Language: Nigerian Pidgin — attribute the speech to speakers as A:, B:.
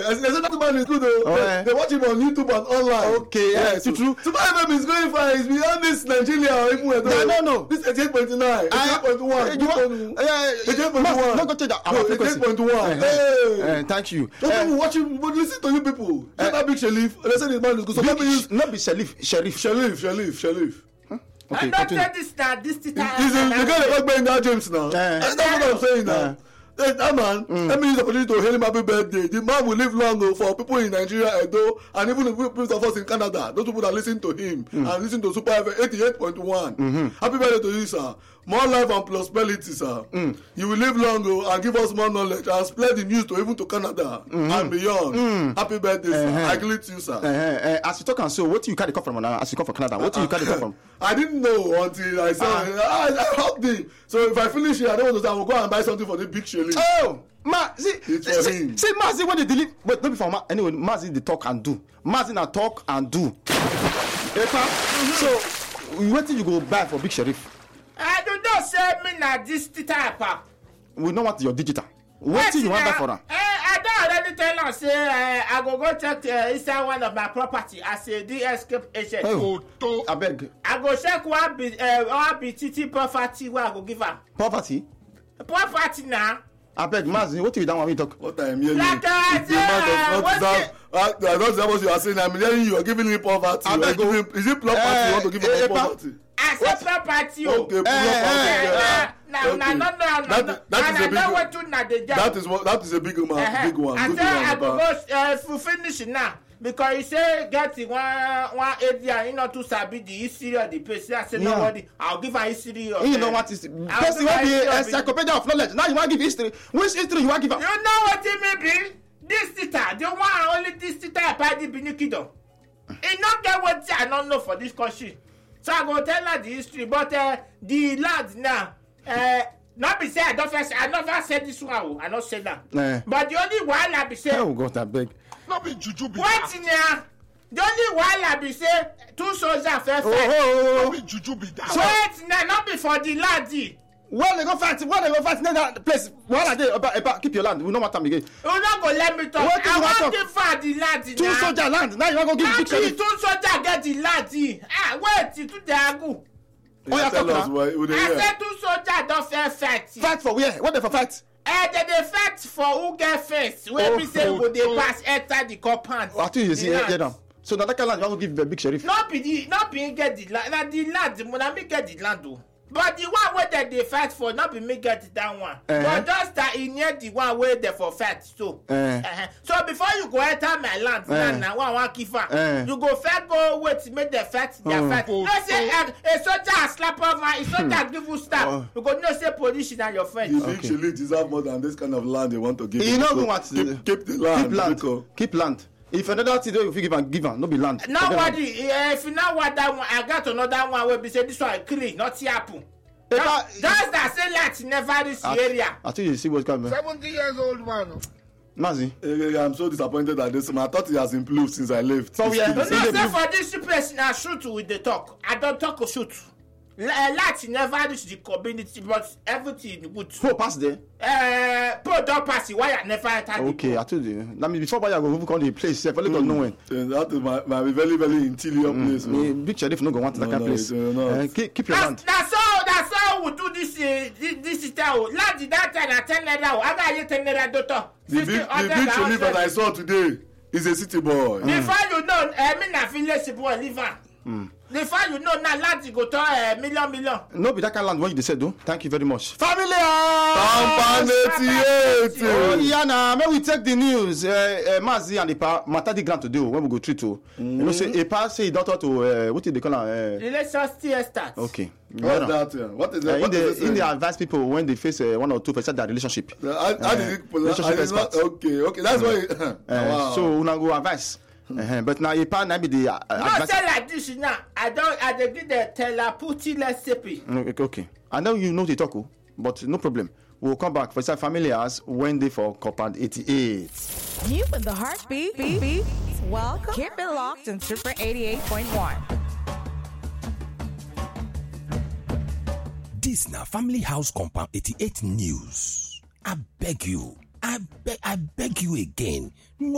A: I said that man is good though. They watch him on YouTube and online.
B: Okay,
A: yes.
B: True.
A: Super FM is going far. It's beyond this Nigeria or even
B: No.
A: This 88.9, 88.1. 88.1.
B: No, go change that.
A: 88.1.
B: Thank you.
A: Don't people watch him, but listen to you people. That big Sharif. They say this man is good. So people use
B: not be Sharif.
C: I
B: Okay,
C: don't tell this now. This
A: he's the guy that got Ben James now. That's what I'm saying now. That man, let me use the opportunity to hail him happy birthday. The man will live long for people in Nigeria, Edo, and even the people of us in Canada. Those people that listen to him and listen to Super FM 88.1. Happy birthday to you, sir. More life and prosperity, sir. You will live long and give us more knowledge and spread the news to even to Canada and beyond. Happy birthday, sir. I greet you, sir.
B: As you talk and so, what do you carry come from now? As you come from Canada, what do you carry come from?
A: I didn't know until I saw I helped him. So if I finish it, I don't want to say I will go and buy something for the big Shelly.
B: Oh, see, Mazi when they deliver, but not before anyway. Mazi they talk and do. Mazi na talk and do. So, what did you go buy for Big Sheriff?
C: I do not say me na this type.
B: We know what your digital. What do you want that for her?
C: I don't already tell her say I go check inside one of my property as a escape agent.
B: I beg.
C: I go check one BTT property where I go give her.
B: Property
C: now.
B: I beg, Mazi, what do you don't want me to talk?
A: What I am hearing,
C: like
A: I don't know what you are saying. I'm hearing you are giving me poverty. Is it property you want to give me poverty?
C: I said property.
A: Okay, that is a big one. Big one.
C: I said I go finish it now. Because he say get one area, you know, to sabi the history of the place. I said nobody. I'll give a history of.
B: You know what is? Person want be a encyclopedia of knowledge. Now you want to give history. Which history you want to give?
C: You know what it may be? This tita, the one only this tita by the Binikido. He not get what I don't know for this country. So I go tell her the history, but the lads now, not be say I never said this one. I not say that. But the only while I be say.
B: Oh God, I beg.
D: Not be juju be.
C: What in here? The only while I be say 2 soldiers fair.
D: Not be juju be that.
C: Wait now, not be for the laddie.
B: When they go fight, that place. While I did about keep your land. We know what time again.
C: You not go let me talk. I want to fight the laddie.
B: 2 soldier land. Now you want to give Big Sheriff.
C: 2 soldier get the laddie. Wait till they go.
B: Oh, you talk now.
C: I said 2 soldiers don't fair fight.
B: Fight for where? What they for fight?
C: They fight for who get first. When we say go they pass enter the compound.
B: I think you see now. So now that land you want to give the Big Sheriff.
C: Not be get the land. Now the land, me get the land though. But the one where they fight for, not be me get that one. But just that in near the one where they for fight so. So before you go enter my land, now one keep you go first go wait to make the fight their fight. No say a soldier slap over, a soldier give you stab. You go no say police na your friend.
A: The Big Sheriff deserve more than this kind of land they want to give.
B: You know what?
A: Keep the land.
B: Keep land. If another thing you give am, no be land.
C: Nobody, if you know what that one, I got another one where be say this one clean, not happen. Just that say let's never this area.
B: I think you see what's coming.
D: 70 years old man.
B: Mazi,
A: I'm so disappointed at this man. I thought he has improved since I left.
C: So yeah, no say for this person I shoot with the talk. I don't talk or shoot. Let's never reach the community, but everything good.
B: Who pass there?
C: Paul don't pass it. Why I never enter?
B: Okay, I told you. That means before I go come the place, I don't know when.
A: That is my very very interior place.
B: Big Sheriff no go want that kind place. Keep your land.
C: That's all we do this style. Lad that time at 10 naira. I got you 10 naira daughter.
A: The big Sheriff that I saw today is a city boy.
C: Before you know, me na village boy live. Before you know, now land you go to million.
B: No, be that kind of land what you said, though. Thank you very much. Family! Oh, yeah, now, may we take the news. Mazi and Epa, Matadi grant today, when we go through to. You know, say, Epa say daughter to, what did they call her?
C: Relationship start.
B: Okay.
A: What's that? What is that?
B: In the advise people when they face 1 or 2% their relationship.
A: Relationship expert. Okay, that's why.
B: So, we go advice. But now you can't be the.
C: Not say like this now. I give the therapeutic recipe.
B: Okay. I know you know the talk, but no problem. We'll come back for some familiars Wednesday for Compound 88.
E: You in the heartbeat. Beat. Welcome. Keep it locked in Super 88.1.
F: This now Family House Compound 88 news. I beg you again.